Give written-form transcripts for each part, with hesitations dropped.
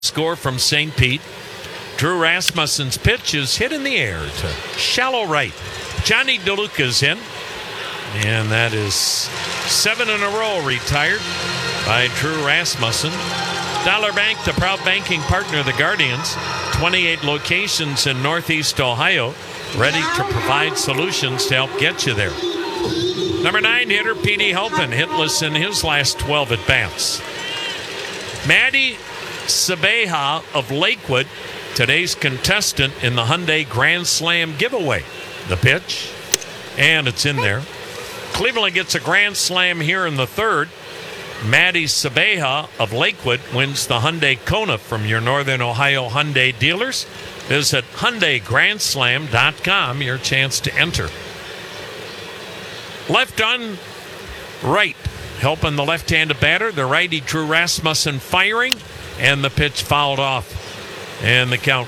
score from St. Pete. Drew Rasmussen's pitch is hit in the air to shallow right. Johnny DeLuca's in, and that is 7 in a row retired by Drew Rasmussen. Dollar Bank, the proud banking partner of the Guardians, 28 locations in Northeast Ohio, ready to provide solutions to help get you there. Number 9 hitter Petey Halpin, hitless in his last 12 at-bats. Maddie Sabeha of Lakewood, today's contestant in the Hyundai Grand Slam giveaway. The pitch, and it's in there. Cleveland gets a Grand Slam here in the third. Maddie Sabeha of Lakewood wins the Hyundai Kona from your Northern Ohio Hyundai dealers. Visit HyundaiGrandSlam.com, your chance to enter. Left on right, helping the left-handed batter. The righty Drew Rasmussen firing, and the pitch fouled off. And the count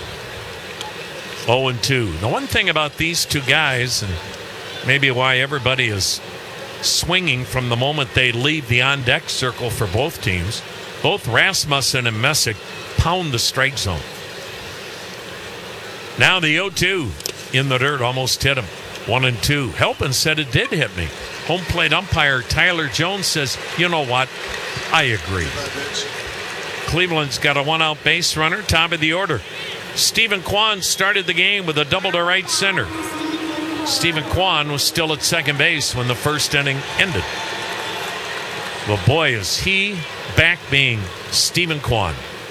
0-2. The one thing about these two guys, and maybe why everybody is swinging from the moment they leave the on-deck circle for both teams, both Rasmussen and Messick pound the strike zone. Now the 0-2 in the dirt, almost hit him. 1-2. Halpin said it did hit me. Home plate umpire Tyler Jones says, you know what? I agree. Cleveland's got a one-out base runner, top of the order. Stephen Kwan started the game with a double to right center. Stephen Kwan was still at second base when the first inning ended. Well, boy, is he back being Stephen Kwan.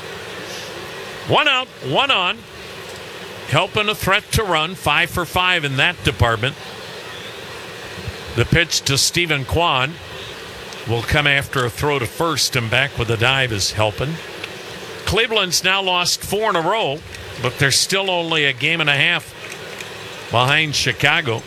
1 out, 1 on. Helping a threat to run, 5 for 5 in that department. The pitch to Stephen Kwan will come after a throw to first, and back with a dive is Halpin. Cleveland's now lost 4 in a row, but they're still only a game and a half behind Chicago.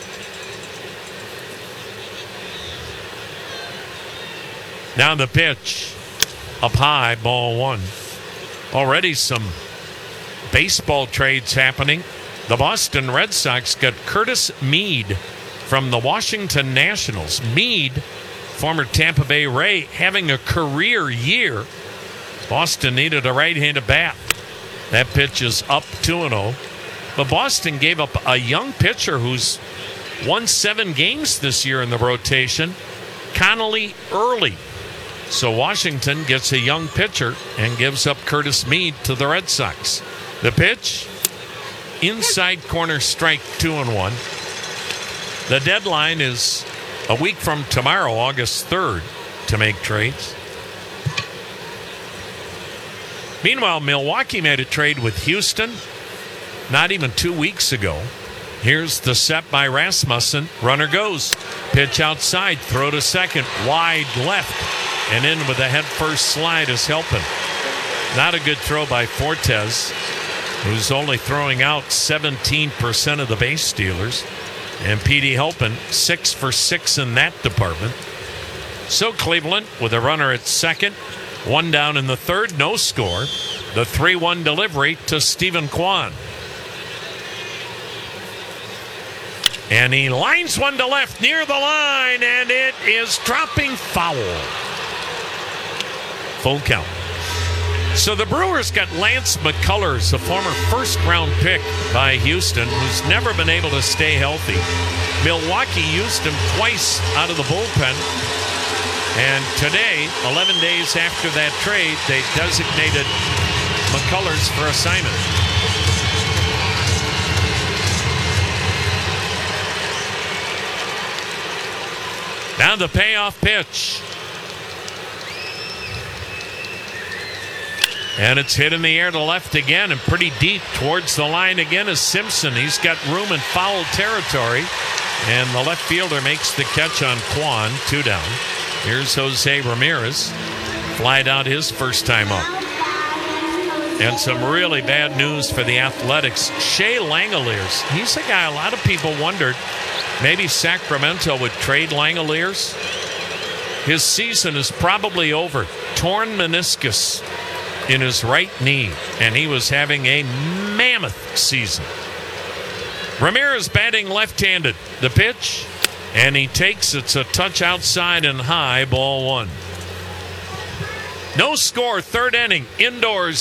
Now the pitch, up high, ball 1. Already some baseball trades happening. The Boston Red Sox got Curtis Mead from the Washington Nationals. Mead, former Tampa Bay Ray, having a career year. Boston needed a right-handed bat. That pitch is up 2-0. But Boston gave up a young pitcher who's won 7 games this year in the rotation, Connolly Early. So Washington gets a young pitcher and gives up Curtis Mead to the Red Sox. The pitch, inside corner strike, 2-1. The deadline is a week from tomorrow, August 3rd, to make trades. Meanwhile, Milwaukee made a trade with Houston not even 2 weeks ago. Here's the set by Rasmussen. Runner goes. Pitch outside, throw to second, wide left, and in with a head-first slide is Halpin. Not a good throw by Fortes, who's only throwing out 17% of the base stealers. And Petey Halpin, 6 for 6 in that department. So Cleveland with a runner at second, 1 down in the third, no score. The 3-1 delivery to Stephen Kwan. And he lines one to left near the line, and it is dropping foul. Full count. So the Brewers got Lance McCullers, a former first-round pick by Houston, who's never been able to stay healthy. Milwaukee used him twice out of the bullpen. And today, 11 days after that trade, they designated McCullers for assignment. Now the payoff pitch. And it's hit in the air to left again, and pretty deep towards the line again is Simpson. He's got room in foul territory, and the left fielder makes the catch on Kwan. 2 down. Here's Jose Ramirez. Flied out his first time up. And some really bad news for the Athletics. Shea Langeliers. He's a guy a lot of people wondered maybe Sacramento would trade Langeliers. His season is probably over. Torn meniscus in his right knee, and he was having a mammoth season. Ramirez batting left-handed. The pitch, and he takes it's a touch outside and high, ball 1. No score, third inning, indoors.